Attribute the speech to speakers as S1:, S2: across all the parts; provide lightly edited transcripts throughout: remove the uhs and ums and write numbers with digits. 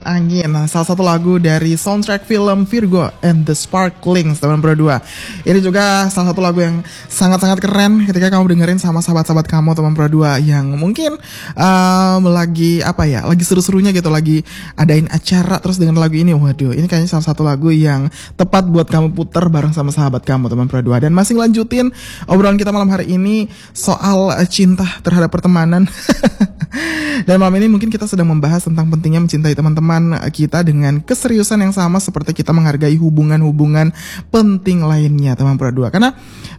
S1: Angin, salah satu lagu dari soundtrack film Virgo and the Sparklings, teman berdua. Ini juga salah satu lagu yang sangat-sangat keren ketika kamu dengerin sama sahabat-sahabat kamu, teman berdua, yang mungkin lagi lagi seru-serunya gitu, lagi adain acara terus dengan lagu ini. Waduh, ini kayaknya salah satu lagu yang tepat buat kamu puter bareng sama sahabat kamu, teman berdua. Dan masih lanjutin obrolan kita malam hari ini soal cinta terhadap pertemanan. Dan malam ini mungkin kita sedang membahas tentang pentingnya mencintai teman-teman kita dengan keseriusan yang sama seperti kita menghargai hubungan-hubungan penting lainnya, teman berdua. Karena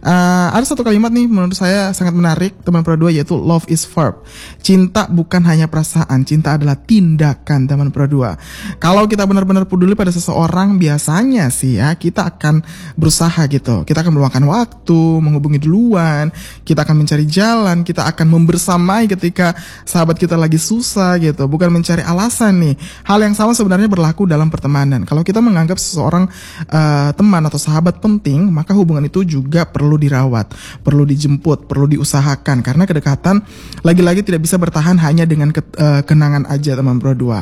S1: ada satu kalimat nih menurut saya sangat menarik, teman berdua, yaitu love is verb. Cinta bukan hanya perasaan, cinta adalah tindakan, teman berdua. Kalau kita benar-benar peduli pada seseorang, biasanya sih ya kita akan berusaha gitu. Kita akan meluangkan waktu, menghubungi duluan, kita akan mencari jalan, kita akan membersamai ketika sahabat kita lagi susah gitu, bukan mencari alasan nih. Hal yang sama sebenarnya berlaku dalam pertemanan. Kalau kita menganggap seseorang teman atau sahabat penting, maka hubungan itu juga perlu dirawat, perlu dijemput, perlu diusahakan, karena kedekatan lagi-lagi tidak bisa bertahan hanya dengan kenangan aja, teman berdua.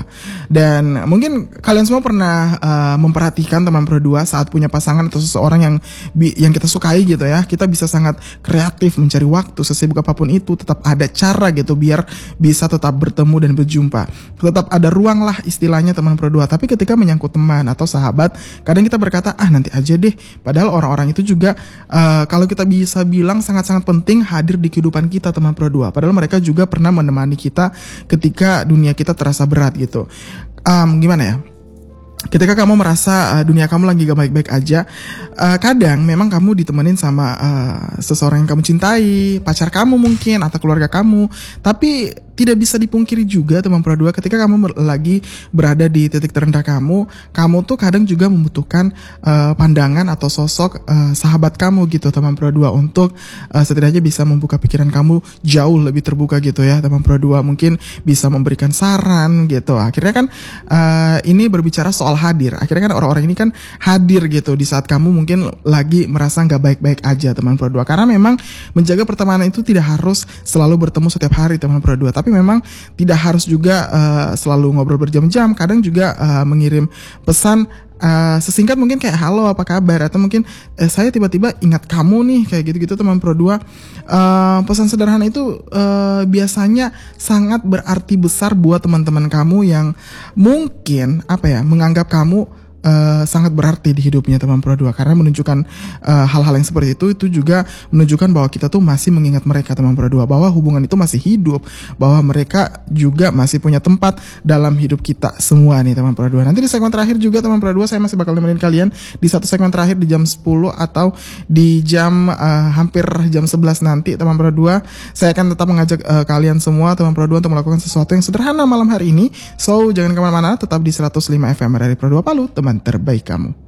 S1: Dan mungkin kalian semua pernah memperhatikan, teman berdua, saat punya pasangan atau seseorang yang kita sukai gitu ya, kita bisa sangat kreatif mencari waktu, sesibuk apapun itu tetap ada cara gitu biar bisa tetap bertemu dan berjumpa. Tetap ada ruang lah istilahnya, teman berdua. Tapi ketika menyangkut teman atau sahabat, kadang kita berkata, nanti aja deh. Padahal orang-orang itu juga kalau kita bisa bilang sangat-sangat penting hadir di kehidupan kita, teman berdua. Padahal mereka juga pernah menemani kita ketika dunia kita terasa berat gitu. Gimana ya? Ketika kamu merasa dunia kamu lagi gak baik-baik aja, kadang memang kamu ditemenin sama seseorang yang kamu cintai, pacar kamu mungkin, atau keluarga kamu. Tapi tidak bisa dipungkiri juga, teman berdua, ketika kamu lagi berada di titik terendah kamu tuh kadang juga membutuhkan pandangan atau sosok sahabat kamu gitu, teman berdua, untuk setidaknya bisa membuka pikiran kamu jauh lebih terbuka gitu ya, teman berdua. Mungkin bisa memberikan saran gitu. Akhirnya kan ini berbicara soal hadir. Akhirnya kan orang-orang ini kan hadir gitu di saat kamu mungkin lagi merasa gak baik-baik aja, teman berdua. Karena memang menjaga pertemanan itu tidak harus selalu bertemu setiap hari, teman berdua. Tapi memang tidak harus juga selalu ngobrol berjam-jam. Kadang juga mengirim pesan sesingkat mungkin kayak halo apa kabar, atau mungkin saya tiba-tiba ingat kamu nih, kayak gitu-gitu, teman berdua. Pesan sederhana itu biasanya sangat berarti besar buat teman-teman kamu yang mungkin menganggap kamu sangat berarti di hidupnya, teman berdua. Karena menunjukkan hal-hal yang seperti itu juga menunjukkan bahwa kita tuh masih mengingat mereka, teman berdua, bahwa hubungan itu masih hidup, bahwa mereka juga masih punya tempat dalam hidup kita semua nih, teman berdua. Nanti di segmen terakhir juga, teman berdua, saya masih bakal nemenin kalian di satu segmen terakhir di jam 10 atau di jam hampir jam 11 nanti, teman berdua. Saya akan tetap mengajak kalian semua, teman berdua, untuk melakukan sesuatu yang sederhana malam hari ini. So, jangan kemana-mana, tetap di 105 FM dari Pro 2 Palu, teman terbaik kamu.